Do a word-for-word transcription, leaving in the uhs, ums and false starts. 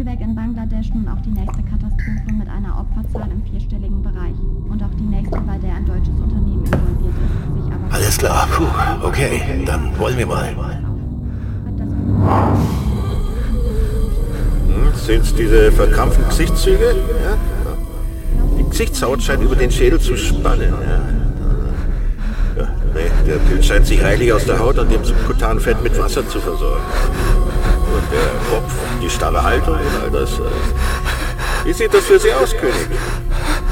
CureVac in Bangladesch nun auch die nächste Katastrophe mit einer Opferzahl im vierstelligen Bereich. Und auch die nächste, bei der ein deutsches Unternehmen involviert ist, sich aber... Alles klar, puh, okay, dann wollen wir mal. Hm, sind's diese verkrampften Gesichtszüge? Ja? Die Gesichtshaut scheint über den Schädel zu spannen, ja. Ja, nee, der Pilz scheint sich reichlich aus der Haut und dem subkutanen Fett mit Wasser zu versorgen. Und der Kopf, die starre Haltung und all das. Äh, wie sieht das für Sie aus, König?